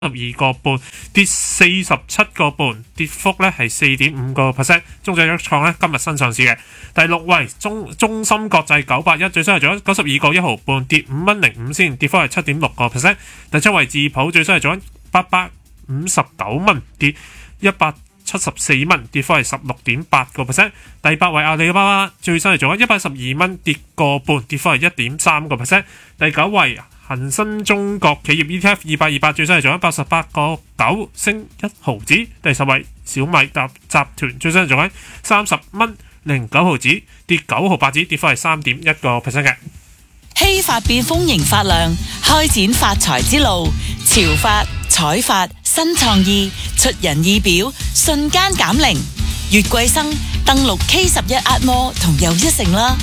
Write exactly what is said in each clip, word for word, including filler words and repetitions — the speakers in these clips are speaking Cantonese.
十二個半，跌四十七個半，跌幅咧係四點五個 percent。中證一創咧今日新上市嘅第六位，中中芯國際九八一最新係做咗九十二個一毫半，跌五蚊零五仙，跌幅係七點六個 percent。第七位智普最新係做咗八百五十九蚊，跌一百七十四蚊，跌幅係十六點八個 percent。第八位阿里巴巴最新係做咗一百十二蚊，跌個半，跌幅係一點三個 percent。第九位恒生中國企業 E T F 二百二百最新係做咗八十八個九，升一毫子。第十位小米集集團最新係做緊三十蚊零九毫子，跌九毫八子，跌幅係三點一個 percent 嘅。 希法變豐盈發亮，開展發財之路。潮發、彩發、新創意，出人意表，瞬間減齡。月桂生登錄 K 十一壓摩同又一城啦。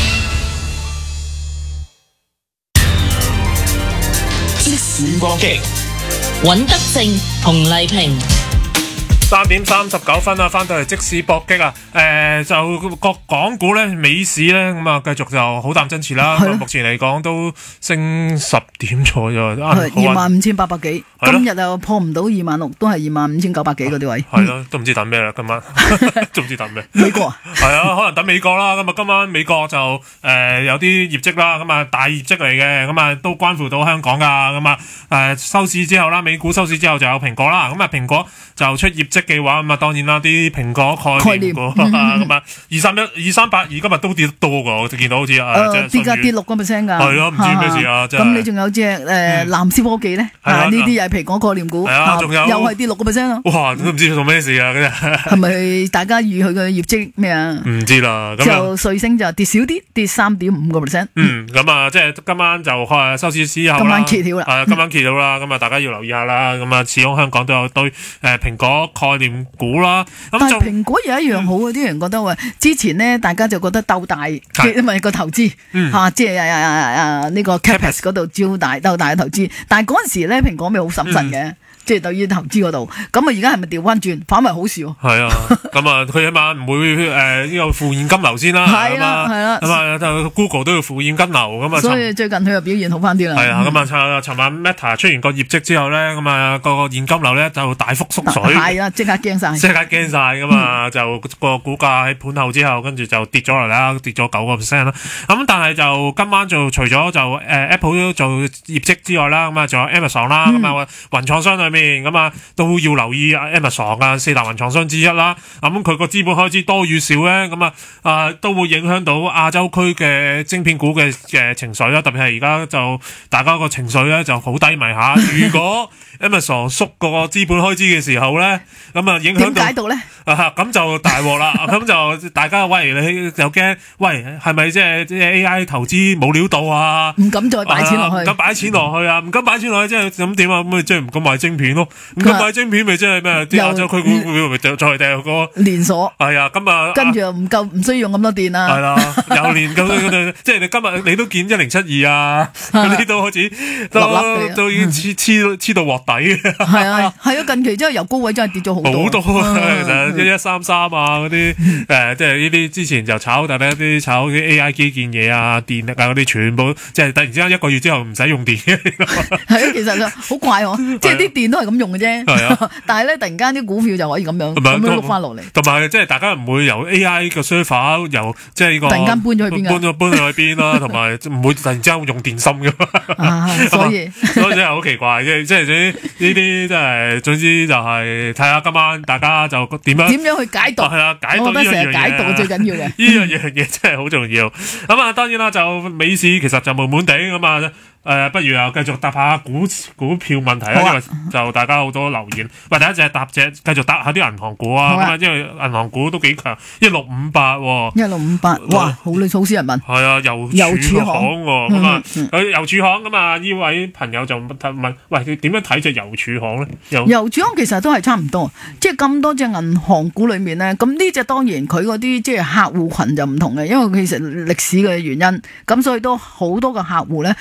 即時搏擊， 尹德正、洪麗萍。 三點三十九分啊，翻到嚟即市搏擊啊！誒、呃，就個港股咧，美市咧，咁啊，繼續就好淡爭持啦。目前嚟講都升十點左右， 係二萬五千八百幾。今日又破唔到二萬六，都係二萬五千九百幾嗰啲位。 係咯，都唔知等咩啦，今晚都唔知等咩。 美國啊？ 係啊，可能等美國啦。咁啊，今晚美國就誒、呃、有啲業績啦，咁啊大業績嚟嘅，咁啊都關乎到香港噶。咁啊誒收市之後啦，美股收市之後就有蘋果啦。咁啊蘋果就出業績嘅話，咁啊當然啦，啲蘋果概念股咁啊，二三一、二三八二今日都跌得多噶，我見到好似啊， 跌價跌六個 percent 㗎。 係咯，唔知咩事啊，真係。 咁你仲有隻誒藍思科技咧？啊，呢啲又係蘋果概念股， 係啊，仲有又係跌六個 percent 咯。 哇，都唔知做咩事啊，嗰隻係咪大家預佢嘅業績咩啊？ 唔知啦。 就瑞星就跌少啲，跌三點五個 percent。 嗯，咁啊，即係今晚就開收市之後啦。 今晚揭曉啦。 係今晚揭曉啦，咁啊，大家要留意下啦。咁啊，始終香港都有堆誒蘋果概念股啦。 但係蘋果有一樣好嘅，啲人覺得話，之前呢大家就覺得鬥大，因為個投資嚇，即係啊啊啊呢個 Capex 嗰度招大鬥大嘅投資。但係嗰陣時咧，蘋果咪好審慎嘅。即係對於投資嗰度，咁啊而家係咪調翻轉，反為好事喎？ 係啊，咁啊佢起碼唔會誒呢個負現金流先啦， 係啦係啦， 咁啊 Google 都要負現金流咁啊， 所以最近佢又表現好翻啲啦。 係啊，咁啊尋晚 Meta 出完個業績之後咧，咁啊個現金流咧就大幅縮水， 係啊，即刻驚晒， 即刻驚晒咁啊，就個股價喺盤後之後，跟住就跌咗落嚟啦，跌咗九個 percent 啦。咁但係就今晚就除咗就誒 Apple 做業績之外啦，咁啊仲有 Amazon 啦，咁啊雲廠商裏面咁啊。都要留意 Amazon 啊，四大雲廠商之一啦。咁佢個資本開支多與少咧，咁啊啊都會影響到亞洲區嘅晶片股嘅嘅情緒啦。特別係而家就大家個情緒咧就好低迷下。如果 Amazon 縮個資本開支嘅時候咧，咁啊影響到點解讀咧？ 啊咁就大鑊啦。咁就大家喂你就驚喂係咪即係即係 A I 投資冇料到啊？ 唔敢再擺錢落去， 唔敢擺錢落去啊！唔敢擺錢落去，即係咁點啊？咁咪即係唔敢買晶片咯。唔敢買晶片咪即係咩？啲亞洲區股會咪再再掉個連鎖？ 係啊，咁啊， 跟住又唔夠，唔需要用咁多電啊。 係啦，又連咁即係你今日你都見一零七二啊，嗰啲都好似都都已經黐黐黐到鑊底嘅。 係啊係啊，近期真係由高位真係跌咗好多。 好多啊，其實一一三三啊嗰啲誒，即係呢啲之前就炒，但係一啲炒啲 A I 基建嘢啊、電力啊嗰啲，全部即係突然之間一個月之後唔使用電。 係啊，其實就好怪喎，即係啲電都係咁用嘅啫。係啊，但係咧突然間啲股票就可以咁樣咁樣碌翻落嚟。同埋即係大家唔會由 A I 個 server 由即係呢個突然間搬咗去邊搬咗搬咗去邊啦，同埋唔會突然之間用電芯噶嘛。 所以所以真係好奇怪，即係即係呢啲真係總之就係睇下今晚大家就點樣點樣去解讀。 係啊，解讀呢樣嘢。我覺得成日解讀最緊要嘅呢樣嘢嘢真係好重要。咁啊，當然啦，就美市其實就悶悶地咁啊。誒、呃，不如又繼續答下股股票問題啦，啊、因為就大家好多留言。喂，第一隻答隻繼續答下啲銀行股啊，咁啊，因為銀行股都幾強，一六五八，一六五八，哇，好你好少人問。 係啊，郵儲行喎，咁啊，佢郵儲行咁啊，呢位朋友就問，喂，你點樣睇隻郵儲行咧？郵郵儲行其實都係差唔多，即係咁多隻銀行股裏面咧，咁呢隻當然佢嗰啲即係客戶群就唔同嘅，因為其實歷史嘅原因，咁所以都好多個客戶咧都係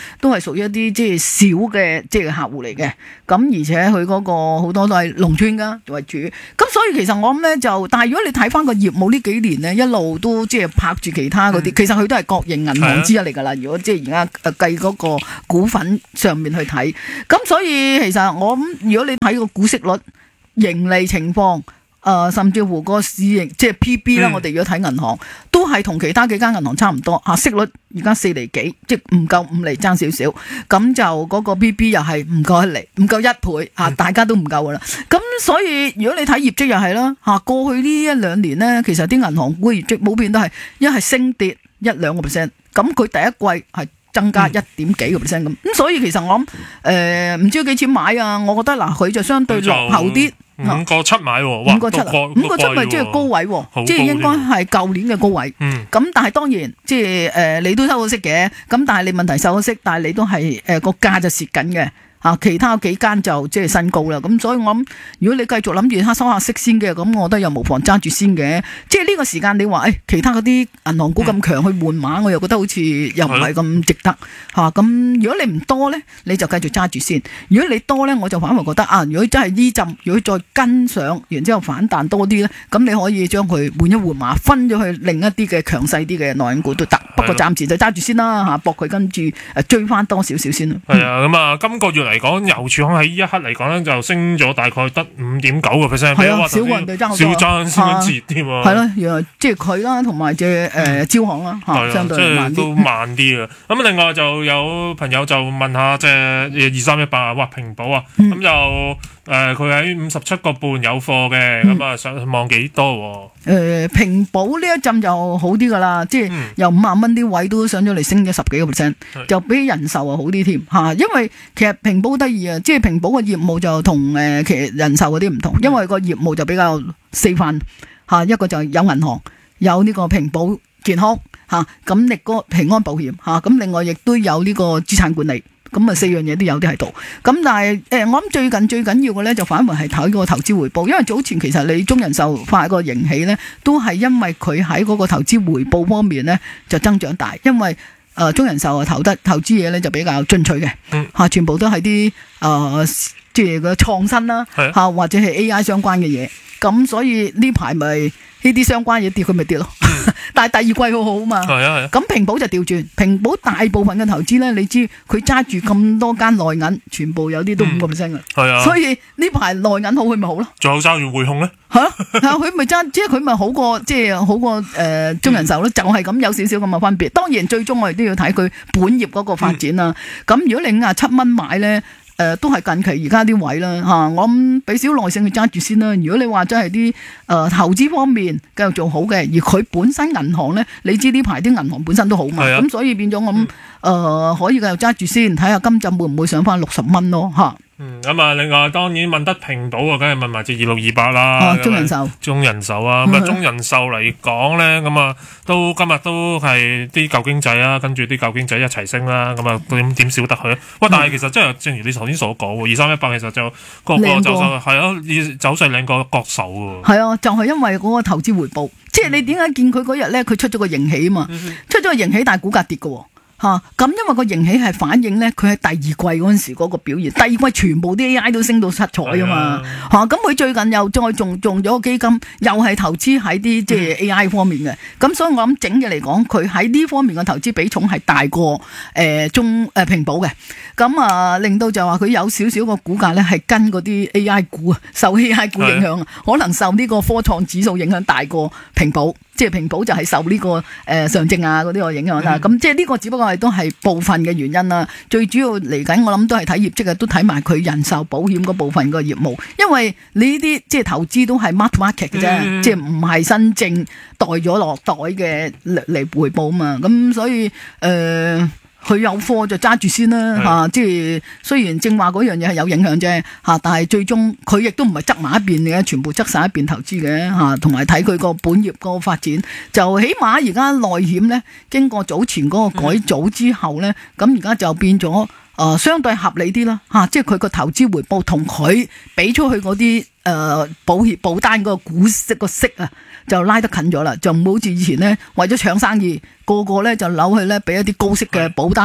屬於一啲即係小嘅即係客戶嚟嘅。咁而且佢嗰個好多都係農村噶為主。咁所以其實我諗咧就，但係如果你睇翻個業務呢幾年咧，一路都即係拍住其他嗰啲，嗯、其實佢都係國營銀行之一嚟㗎啦。如果即係而家誒計嗰個股份上面去睇，咁所以其實我諗，如果你睇個股息率、盈利情況。誒、呃，甚至乎個市盈即係 P B 啦，我哋如果睇銀行，都係同其他幾間銀行差唔多嚇，息率而家四厘幾，即係唔夠五厘爭少少，咁就嗰個 P B 又係唔夠一厘，唔夠一倍嚇，大家都唔夠噶啦。咁所以如果你睇業績又係啦嚇，過去呢一兩年呢，其實啲銀行股業績普遍都係一係升跌一兩個 percent，咁佢第一季係增加一點幾個 percent 咁，咁、嗯、所以其實我諗誒唔知要幾錢買啊？我覺得嗱，佢就相對落後啲。 五個七買喎， 五個七啊，五個七咪即係高位喎，即係應該係舊年嘅高位。咁、嗯、但係當然即係誒，你都收到息嘅，咁但係你問題收到息，但係你都係誒個價就蝕緊嘅。啊，其他幾間就即係新高啦，咁所以我諗，如果你繼續諗住收下息先嘅，咁我覺得又無妨揸住先嘅。即係呢個時間你話，誒、哎，其他嗰啲銀行股咁強去換馬，嗯、我又覺得好似又唔係咁值得吓。咁、嗯啊、如果你唔多咧，你就繼續揸住先。如果你多咧，我就反而覺得啊，如果真係呢陣，如果再跟上，然之後反彈多啲咧，咁你可以將佢換一換馬，分咗去另一啲嘅強勢啲嘅內銀股都得。不過暫時就揸住先啦吓，搏佢跟住誒追翻多少少先咯。係啊， 咁啊，今個月嚟講，郵儲行喺呢一刻嚟講咧，就升咗大概得五點九個 percent， 係啊，少人哋爭好多， 少爭先一截添啊。 係咯，原來即係佢啦，同埋隻誒招行啦，嚇，相對慢啲， 都慢啲啊。咁另外就有朋友就問下即係二三一八啊，哇，平保啊，咁就誒佢喺五十七個半有貨嘅，咁啊上望幾多？ 誒平保呢一陣就好啲噶啦，即係由五萬蚊啲位都上咗嚟升咗十幾個 percent，就比人壽啊好啲添嚇，因為其實平保得意啊，即係平保嘅業務就同誒其實人壽嗰啲唔同，因為個業務就比較四份嚇，一個就有銀行，有呢個平保健康嚇，咁力嗰平安保險嚇，咁另外亦都有呢個資產管理。咁啊，四樣嘢都有啲喺度。咁但係誒、呃，我諗最近最緊要嘅咧，就反而係睇個投資回報。因為早前其實你中人壽發個盈喜咧，都係因為佢喺嗰個投資回報方面咧就增長大。因為誒、呃、中人壽啊投得投資嘢咧就比較進取嘅，嚇、嗯、全部都係啲誒即係個創新啦，嚇、啊、或者係 A I 相關嘅嘢。咁所以呢排咪呢啲相關嘢跌，佢咪跌咯。嗯、但係第二季好好嘛。係啊係啊。咁平保就調轉，平保大部分嘅投資咧，你知佢揸住咁多間內銀，全部有啲都五個 percent 嘅。係啊。所以呢排內銀好，佢咪好咯。仲有揸住匯控咧？嚇、啊，佢咪揸，即係佢咪好過，即係好過誒、呃、中人壽咯，嗯、就係咁有少少咁嘅分別。當然最終我哋都要睇佢本業嗰個發展啦。咁、嗯、如果你五十七蚊買咧？誒、呃、都係近期而家啲位啦嚇、啊，我諗俾少耐性去揸住先啦。如果你話真係啲誒投資方面繼續做好嘅，而佢本身銀行咧，你知呢排啲銀行本身都好嘛，咁、啊、所以變咗我諗誒可以繼續揸住先，睇下今陣會唔會上翻六十蚊咯嚇。嗯，咁啊，另外當然問得平保啊，梗係問埋隻二六二八啦。啊，中人壽，中人壽啊，咁啊，中人壽嚟講咧，咁啊，都今日都係啲舊經濟啊，跟住啲舊經濟一齊升啦，咁啊，點點少得佢？喂，但係其實真係正如你頭先所講，二三一八其實就個個走勢係啊，走勢靚過國壽喎。係啊，就係因為嗰個投資回報，即係你點解見佢嗰日咧，佢出咗個盈喜啊嘛，出咗個盈喜，但係股價跌嘅喎。嚇咁、啊，因為個盈喜係反映咧，佢喺第二季嗰陣時嗰個表現，第二季全部啲 A I 都升到七彩啊嘛嚇，咁佢、啊、最近又再中中咗個基金，又係投資喺啲即係 A I 方面嘅，咁、嗯、所以我諗整嘅嚟講，佢喺呢方面嘅投資比重係大過誒、呃、中誒、呃、平保嘅，咁啊令到就話佢有少少個股價咧係跟嗰啲 A I 股啊，受 A I 股影響啊，可能受呢個科創指數影響大過平保。即係平保就係受呢、這個誒、呃、上證啊嗰啲個影響啦，咁、嗯、即係呢個只不過係都係部分嘅原因啦。最主要嚟緊，我諗都係睇業績嘅，都睇埋佢人壽保險嗰部分個業務，因為你呢啲即係投資都係 mark market 嘅啫，嗯、即係唔係真正袋咗落袋嘅嚟回報啊嘛。咁所以誒。呃佢有貨就揸住先啦嚇、啊，即係雖然正話嗰樣嘢係有影響啫嚇，但係最終佢亦都唔係側埋一邊嘅，全部側晒一邊投資嘅嚇，同埋睇佢個本業個發展，就起碼而家內險咧經過早前嗰個改組之後咧，咁而家就變咗誒、呃、相對合理啲啦嚇，即係佢個投資回報同佢俾出去嗰啲誒保險保單嗰個股息個息啊，就拉得近咗啦，就唔好似以前咧為咗搶生意，個個咧就扭去咧俾一啲高息嘅保單，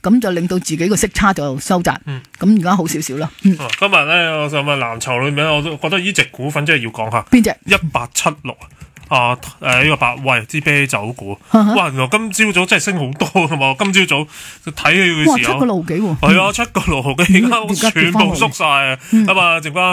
咁就令到自己個息差就收窄。咁而家好少少啦。嗯啊、今日咧，我就問藍籌裏面，我都覺得呢隻股份真係要講下。 邊隻？ 一八七六啊，誒、呃、呢、這個百威支啤酒股，哇！原來今朝早真係升好多噶嘛，今朝早睇佢嘅時候， 哇，七個六毫幾喎。 係啊，七個六毫幾，而家全部縮晒啊，咁啊，剩翻。